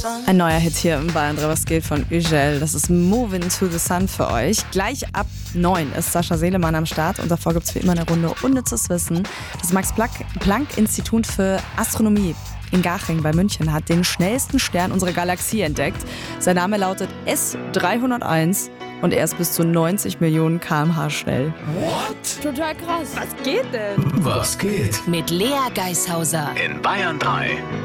Ein neuer Hit hier im Bayern 3, was geht von Ugel. Das ist Moving to the Sun für euch. Gleich ab 9 ist Sascha Seelemann am Start und davor gibt es wie immer eine Runde unnützes Wissen. Das Max-Planck-Institut für Astronomie in Garching bei München hat den schnellsten Stern unserer Galaxie entdeckt. Sein Name lautet S301 und er ist bis zu 90 Millionen km/h schnell. What? Total krass. Was geht denn? Was geht? Mit Lea Geishauser. In Bayern 3.